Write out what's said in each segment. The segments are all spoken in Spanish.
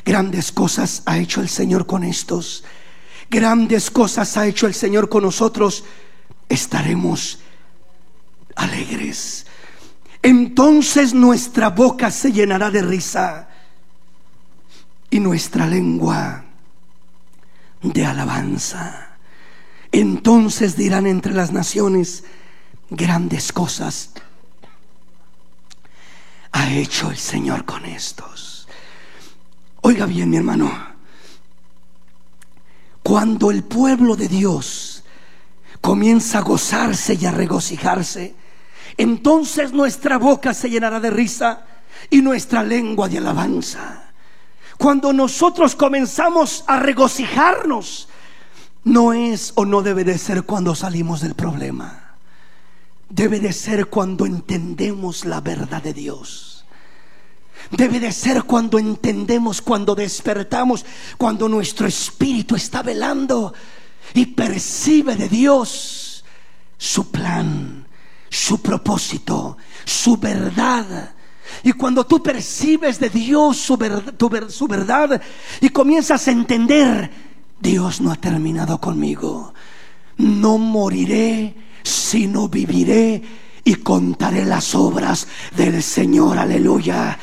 Grandes cosas ha hecho el Señor con estos. Grandes cosas ha hecho el Señor con nosotros. Estaremos alegres. Entonces nuestra boca se llenará de risa y nuestra lengua de alabanza. Entonces dirán entre las naciones: grandes cosas ha hecho el Señor con estos. Oiga bien, mi hermano, cuando el pueblo de Dios comienza a gozarse y a regocijarse, entonces nuestra boca se llenará de risa y nuestra lengua de alabanza. Cuando nosotros comenzamos a regocijarnos, no es o no debe de ser cuando salimos del problema. Debe de ser cuando entendemos la verdad de Dios. Debe de ser cuando entendemos, cuando despertamos, cuando nuestro espíritu está velando y percibe de Dios su plan, su propósito, su verdad. Y cuando tú percibes de Dios su verdad y comienzas a entender: Dios no ha terminado conmigo. No moriré, sino viviré y contaré las obras del Señor. Aleluya.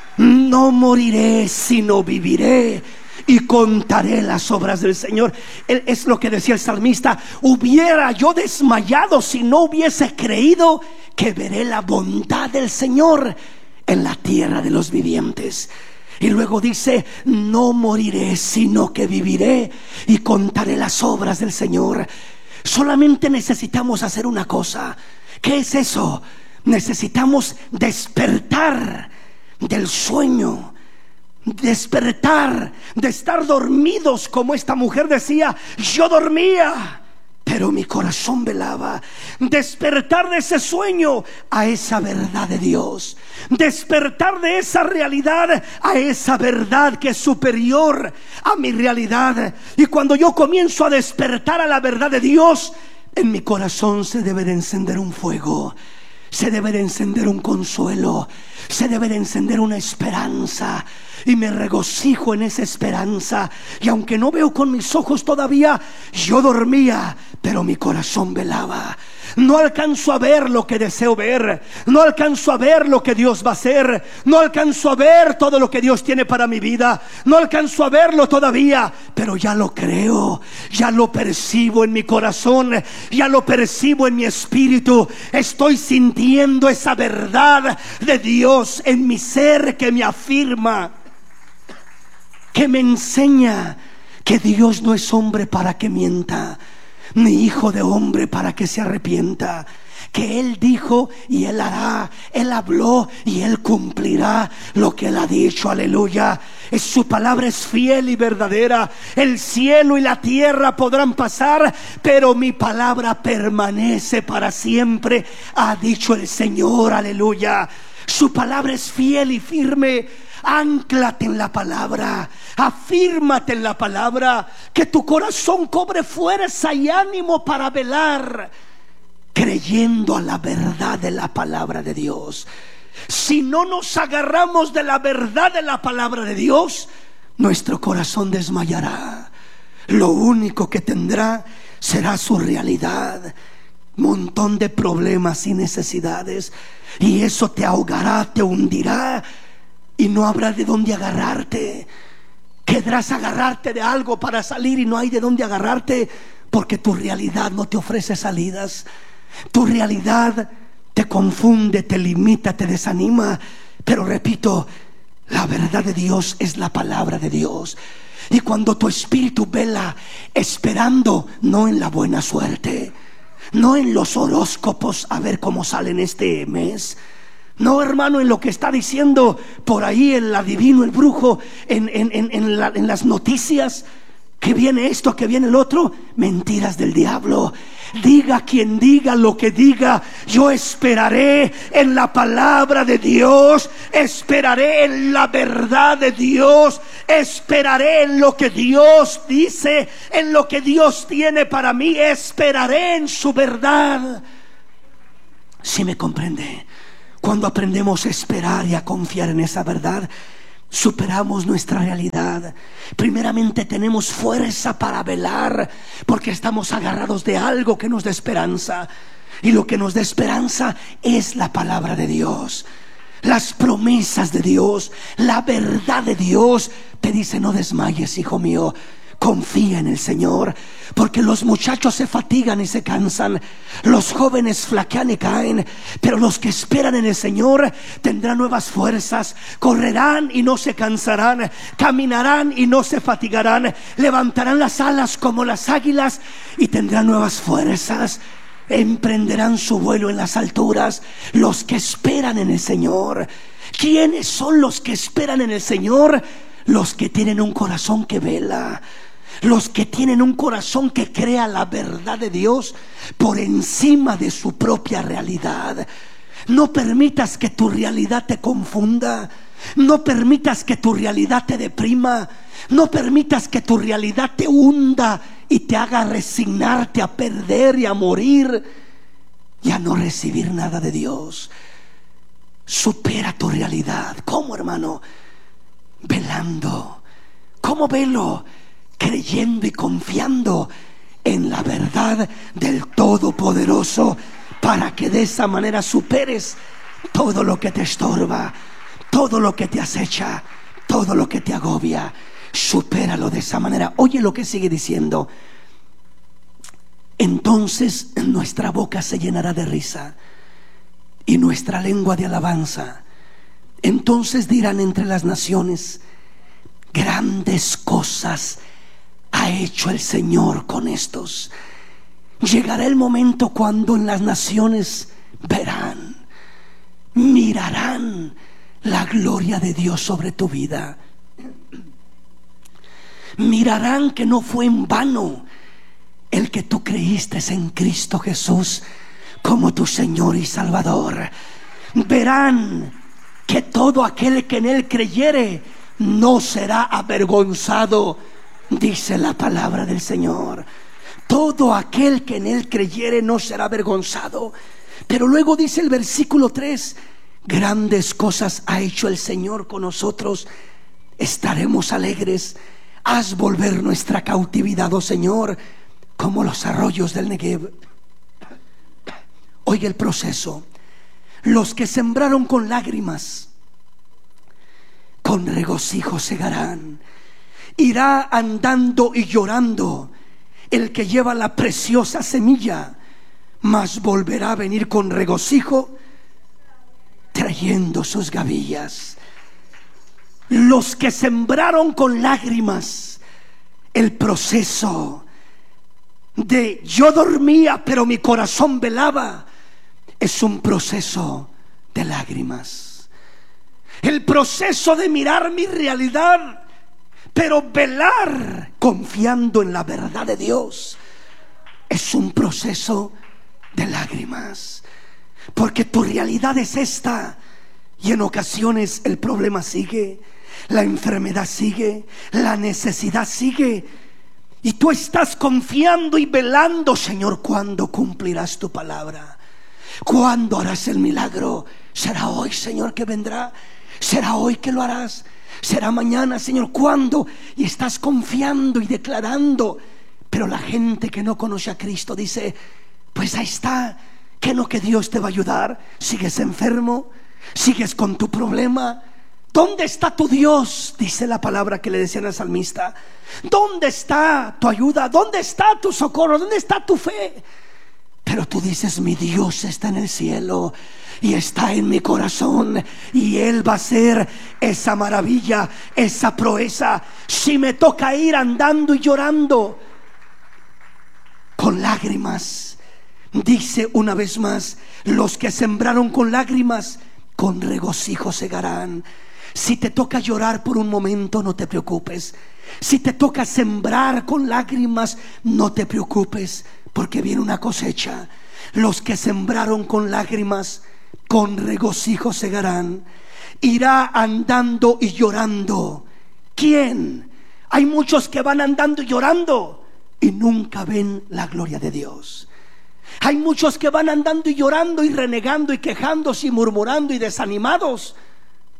No moriré, sino viviré y contaré las obras del Señor. Es lo que decía el salmista: hubiera yo desmayado si no hubiese creído que veré la bondad del Señor en la tierra de los vivientes. Y luego dice: no moriré, sino que viviré y contaré las obras del Señor. Solamente necesitamos hacer una cosa. ¿Qué es eso? Necesitamos despertar del sueño, despertar de estar dormidos, como esta mujer decía: yo dormía, pero mi corazón velaba. Despertar de ese sueño a esa verdad de Dios. Despertar de esa realidad a esa verdad que es superior a mi realidad. Y cuando yo comienzo a despertar a la verdad de Dios, en mi corazón se debe de encender un fuego, se debe de encender un consuelo, se debe de encender una esperanza. Y me regocijo en esa esperanza. Y aunque no veo con mis ojos todavía, yo dormía, pero mi corazón velaba. No alcanzo a ver lo que deseo ver. No alcanzo a ver lo que Dios va a hacer. No alcanzo a ver todo lo que Dios tiene para mi vida. No alcanzo a verlo todavía, pero ya lo creo. Ya lo percibo en mi corazón. Ya lo percibo en mi espíritu. Estoy sintiendo esa verdad de Dios en mi ser, que me afirma, que me enseña que Dios no es hombre para que mienta, ni hijo de hombre para que se arrepienta. Que Él dijo y Él hará. Él habló y Él cumplirá lo que Él ha dicho. Aleluya. Su palabra es fiel y verdadera. El cielo y la tierra podrán pasar, pero mi palabra permanece para siempre, ha dicho el Señor. Aleluya. Su palabra es fiel y firme. Ánclate en la palabra, afírmate en la palabra, que tu corazón cobre fuerza y ánimo para velar, creyendo a la verdad de la palabra de Dios. Si no nos agarramos de la verdad de la palabra de Dios, nuestro corazón desmayará. Lo único que tendrá será su realidad. Montón de problemas y necesidades, y eso te ahogará, te hundirá, y no habrá de dónde agarrarte. Querrás agarrarte de algo para salir y no hay de dónde agarrarte, porque tu realidad no te ofrece salidas. Tu realidad te confunde, te limita, te desanima. Pero repito, la verdad de Dios es la palabra de Dios. Y cuando tu espíritu vela esperando, no en la buena suerte, no en los horóscopos a ver cómo salen este mes, no, hermano, en lo que está diciendo por ahí el adivino, el brujo, en las noticias, que viene esto, que viene el otro. Mentiras del diablo. Diga quien diga lo que diga, yo esperaré en la palabra de Dios, esperaré en la verdad de Dios, esperaré en lo que Dios dice, en lo que Dios tiene para mí, esperaré en su verdad. ¿Sí me comprende? Cuando aprendemos a esperar y a confiar en esa verdad, superamos nuestra realidad. Primeramente tenemos fuerza para velar, porque estamos agarrados de algo que nos da esperanza. Y lo que nos da esperanza es la palabra de Dios, las promesas de Dios, la verdad de Dios. Te dice: no desmayes, hijo mío, confía en el Señor, porque los muchachos se fatigan y se cansan, los jóvenes flaquean y caen, pero los que esperan en el Señor tendrán nuevas fuerzas, correrán y no se cansarán, caminarán y no se fatigarán, levantarán las alas como las águilas y tendrán nuevas fuerzas. Emprenderán su vuelo en las alturas. Los que esperan en el Señor. ¿Quiénes son los que esperan en el Señor? Los que tienen un corazón que vela, los que tienen un corazón que crea la verdad de Dios por encima de su propia realidad. No permitas que tu realidad te confunda. No permitas que tu realidad te deprima. No permitas que tu realidad te hunda y te haga resignarte a perder y a morir y a no recibir nada de Dios. Supera tu realidad. ¿Cómo, hermano? Velando. ¿Cómo velo? Creyendo y confiando en la verdad del Todopoderoso, para que de esa manera superes todo lo que te estorba, todo lo que te acecha, todo lo que te agobia. Supéralo de esa manera. Oye lo que sigue diciendo: entonces nuestra boca se llenará de risa y nuestra lengua de alabanza. Entonces dirán entre las naciones: grandes cosas ha hecho el Señor con estos. Llegará el momento cuando en las naciones verán, mirarán la gloria de Dios sobre tu vida. Mirarán que no fue en vano el que tú creíste en Cristo Jesús como tu Señor y Salvador. Verán que todo aquel que en Él creyere no será avergonzado, dice la palabra del Señor. Todo aquel que en Él creyere no será avergonzado. Pero luego dice el versículo 3: grandes cosas ha hecho el Señor con nosotros, estaremos alegres. Haz volver nuestra cautividad, oh Señor, como los arroyos del Negev. Oiga el proceso: los que sembraron con lágrimas, con regocijo segarán. Irá andando y llorando el que lleva la preciosa semilla, mas volverá a venir con regocijo trayendo sus gavillas. Los que sembraron con lágrimas, el proceso de yo dormía pero mi corazón velaba, es un proceso de lágrimas. El proceso de mirar mi realidad pero velar confiando en la verdad de Dios, es un proceso de lágrimas. Porque tu realidad es esta, y en ocasiones el problema sigue, la enfermedad sigue, la necesidad sigue, y tú estás confiando y velando: Señor, ¿cuándo cumplirás tu palabra? ¿Cuándo harás el milagro? ¿Será hoy, Señor, que vendrá? ¿Será hoy que lo harás? ¿Será mañana, Señor? ¿Cuándo? Y estás confiando y declarando. Pero la gente que no conoce a Cristo dice: pues ahí está, que no, que Dios te va a ayudar. Sigues enfermo, sigues con tu problema. ¿Dónde está tu Dios? Dice la palabra que le decían al salmista. ¿Dónde está tu ayuda? ¿Dónde está tu socorro? ¿Dónde está tu fe? Pero tú dices: mi Dios está en el cielo y está en mi corazón, y Él va a hacer esa maravilla, esa proeza. Si me toca ir andando y llorando con lágrimas, dice una vez más: los que sembraron con lágrimas, con regocijo segarán. Si te toca llorar por un momento, no te preocupes. Si te toca sembrar con lágrimas, no te preocupes, porque viene una cosecha. Los que sembraron con lágrimas, con regocijo segarán. Irá andando y llorando. ¿Quién? Hay muchos que van andando y llorando y nunca ven la gloria de Dios. Hay muchos que van andando y llorando y renegando y quejándose y murmurando y desanimados,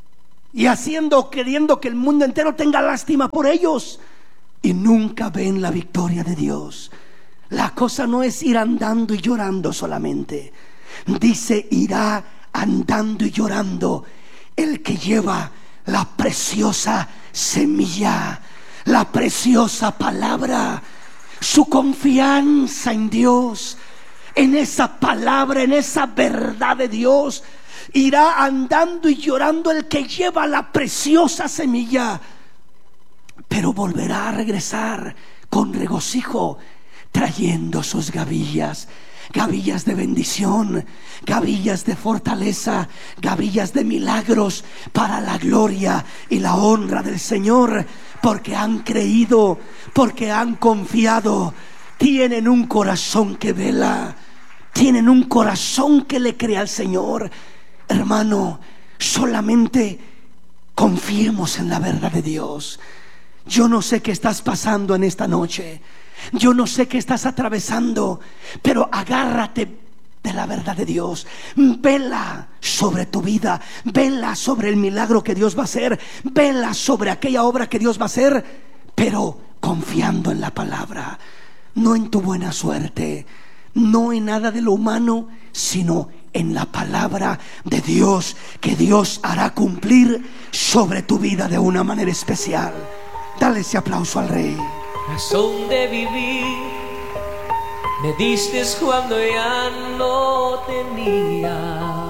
y queriendo que el mundo entero tenga lástima por ellos, y nunca ven la victoria de Dios. La cosa no es ir andando y llorando solamente. Dice: irá andando y llorando el que lleva la preciosa semilla, la preciosa palabra, su confianza en Dios, en esa palabra, en esa verdad de Dios. Irá andando y llorando el que lleva la preciosa semilla, pero volverá a regresar con regocijo, trayendo sus gavillas, gavillas de bendición, gavillas de fortaleza, gavillas de milagros, para la gloria y la honra del Señor, porque han creído, porque han confiado. Tienen un corazón que vela, tienen un corazón que le cree al Señor. Hermano, solamente confiemos en la verdad de Dios. Yo no sé qué estás pasando en esta noche, yo no sé qué estás atravesando, pero agárrate de la verdad de Dios. Vela sobre tu vida, vela sobre el milagro que Dios va a hacer, vela sobre aquella obra que Dios va a hacer, pero confiando en la palabra, no en tu buena suerte, no en nada de lo humano, sino en la palabra de Dios, que Dios hará cumplir sobre tu vida de una manera especial. Dale ese aplauso al Rey. Razón de vivir me diste cuando ya no tenía.